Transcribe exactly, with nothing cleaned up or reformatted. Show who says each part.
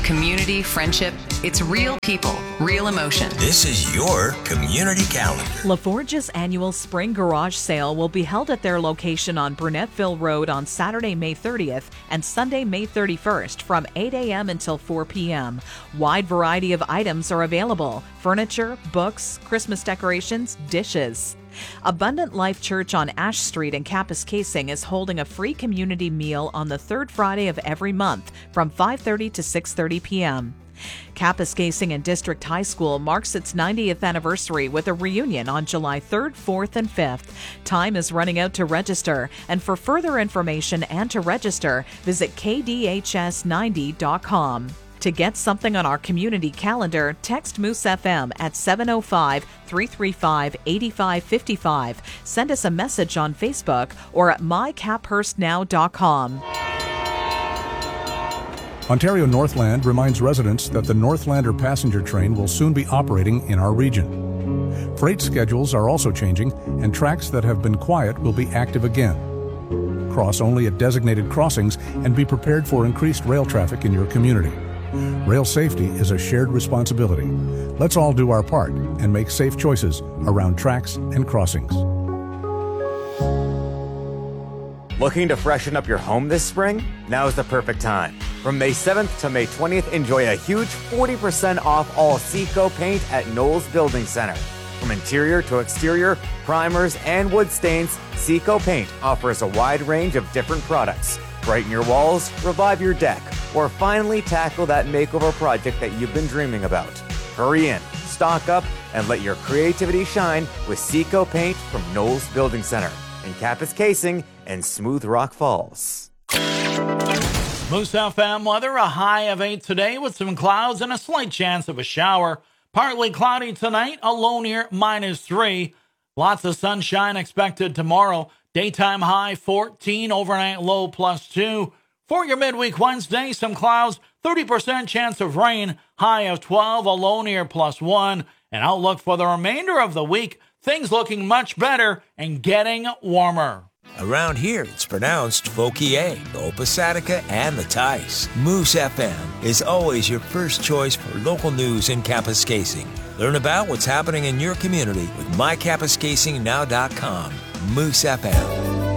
Speaker 1: community, friendship. It's real people, real emotion.
Speaker 2: This is your community calendar.
Speaker 3: LaForge's annual spring garage sale will be held at their location on Burnetville Road on Saturday, May thirtieth and Sunday, May thirty-first from eight a.m. until four p.m. Wide variety of items are available: furniture, books, Christmas decorations, dishes. Abundant Life Church on Ash Street in Kapuskasing is holding a free community meal on the third Friday of every month from five thirty to six thirty p.m. Kapuskasing and District High School marks its ninetieth anniversary with a reunion on July third, fourth, and fifth. Time is running out to register, and for further information and to register, visit k d h s ninety dot com. To get something on our community calendar, text Moose F M at seven oh five, three three five, eight five five five. Send us a message on Facebook or at my caphurst now dot com.
Speaker 4: Ontario Northland reminds residents that the Northlander passenger train will soon be operating in our region. Freight schedules are also changing, and tracks that have been quiet will be active again. Cross only at designated crossings and be prepared for increased rail traffic in your community. Rail safety is a shared responsibility. Let's all do our part and make safe choices around tracks and crossings.
Speaker 5: Looking to freshen up your home this spring? Now is the perfect time. From May seventh to May twentieth, enjoy a huge forty percent off all Seco paint at Knowles Building Center. From interior to exterior, primers, and wood stains, Seco Paint offers a wide range of different products. Brighten your walls, revive your deck, or finally tackle that makeover project that you've been dreaming about. Hurry in, stock up, and let your creativity shine with Seco Paint from Knowles Building Center in Kapuskasing and Smooth Rock Falls.
Speaker 6: Moose F M weather, a high of eight today with some clouds and a slight chance of a shower. Partly cloudy tonight, a low near minus three. Lots of sunshine expected tomorrow. Daytime high fourteen, overnight low plus two. For your midweek Wednesday, some clouds, thirty percent chance of rain, high of twelve, a low near plus one. An outlook for the remainder of the week, things looking much better and getting warmer.
Speaker 2: Around here, it's pronounced Fauquier, Opasattica, and the Tice. Moose F M is always your first choice for local news in Kapuskasing. Learn about what's happening in your community with my capuskasing now dot com. Moose F M.